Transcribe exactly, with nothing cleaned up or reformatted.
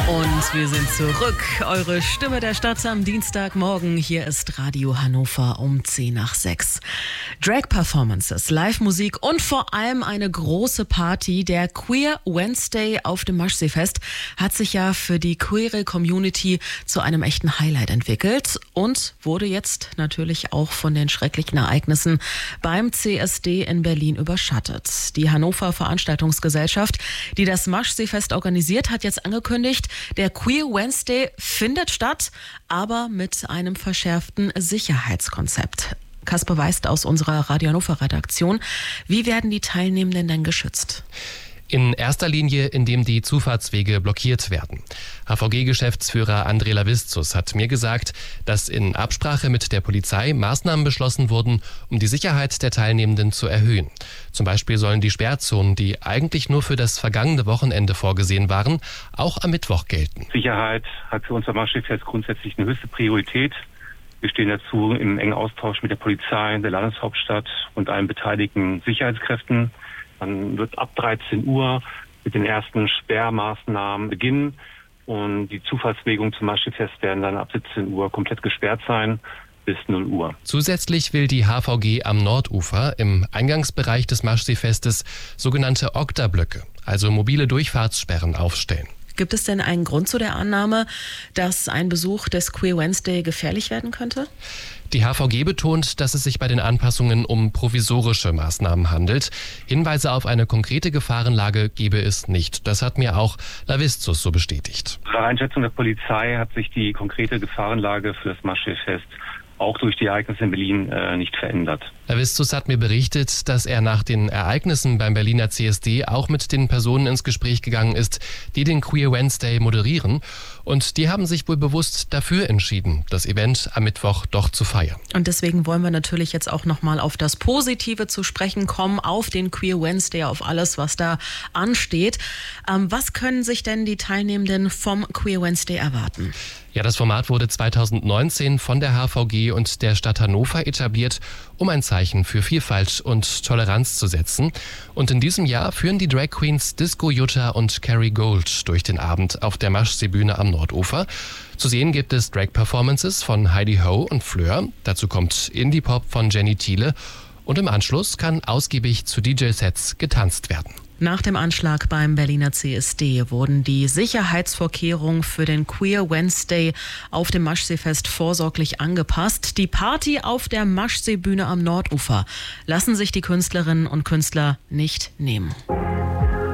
Und wir sind zurück. Eure Stimme der Stadt am Dienstagmorgen. Hier ist Radio Hannover um zehn nach sechs. Drag-Performances, Live-Musik und vor allem eine große Party. Der Queer Wednesday auf dem Maschseefest hat sich ja für die queere Community zu einem echten Highlight entwickelt und wurde jetzt natürlich auch von den schrecklichen Ereignissen beim C S D in Berlin überschattet. Die Hannover Veranstaltungsgesellschaft, die das Maschseefest organisiert, hat jetzt angekündigt, der Queer Wednesday findet statt, aber mit einem verschärften Sicherheitskonzept. Kasper Weist aus unserer Radio Hannover Redaktion. Wie werden die Teilnehmenden denn geschützt? In erster Linie, indem die Zufahrtswege blockiert werden. H V G-Geschäftsführer André Lavizzus hat mir gesagt, dass in Absprache mit der Polizei Maßnahmen beschlossen wurden, um die Sicherheit der Teilnehmenden zu erhöhen. Zum Beispiel sollen die Sperrzonen, die eigentlich nur für das vergangene Wochenende vorgesehen waren, auch am Mittwoch gelten. Sicherheit hat für unser Maschsefest grundsätzlich eine höchste Priorität. Wir stehen dazu im engen Austausch mit der Polizei, der Landeshauptstadt und allen beteiligten Sicherheitskräften. Dann wird ab dreizehn Uhr mit den ersten Sperrmaßnahmen beginnen und die Zufahrtswege zum Maschsefest werden dann ab siebzehn Uhr komplett gesperrt sein bis null Uhr. Zusätzlich will die H V G am Nordufer im Eingangsbereich des Maschseefestes sogenannte Oktablöcke, also mobile Durchfahrtssperren, aufstellen. Gibt es denn einen Grund zu der Annahme, dass ein Besuch des Queer Wednesday gefährlich werden könnte? Die H V G betont, dass es sich bei den Anpassungen um provisorische Maßnahmen handelt. Hinweise auf eine konkrete Gefahrenlage gebe es nicht. Das hat mir auch Lavizzus so bestätigt. Nach Einschätzung der Polizei hat sich die konkrete Gefahrenlage für das Maschsefest auch durch die Ereignisse in Berlin äh, nicht verändert. Lavizzus hat mir berichtet, dass er nach den Ereignissen beim Berliner C S D auch mit den Personen ins Gespräch gegangen ist, die den Queer Wednesday moderieren. Und die haben sich wohl bewusst dafür entschieden, das Event am Mittwoch doch zu feiern. Und deswegen wollen wir natürlich jetzt auch nochmal auf das Positive zu sprechen kommen, auf den Queer Wednesday, auf alles, was da ansteht. Ähm, was können sich denn die Teilnehmenden vom Queer Wednesday erwarten? Ja, das Format wurde zweitausendneunzehn von der H V G und der Stadt Hannover etabliert, um ein Zeichen für Vielfalt und Toleranz zu setzen. Und in diesem Jahr führen die Drag Queens Disco Jutta und Carrie Gold durch den Abend auf der Maschseebühne am Nordufer. Zu sehen gibt es Drag-Performances von Heidi Ho und Fleur. Dazu kommt Indie-Pop von Jenny Thiele. Und im Anschluss kann ausgiebig zu D J-Sets getanzt werden. Nach dem Anschlag beim Berliner C S D wurden die Sicherheitsvorkehrungen für den Queer Wednesday auf dem Maschseefest vorsorglich angepasst. Die Party auf der Maschseebühne am Nordufer lassen sich die Künstlerinnen und Künstler nicht nehmen.